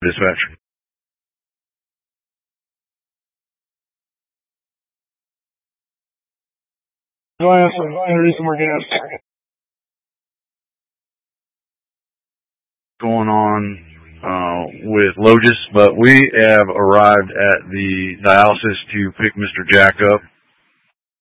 Dispatch. Introduce some more gas. Going on with Logis, but we have arrived at the dialysis to pick Mr. Jack up.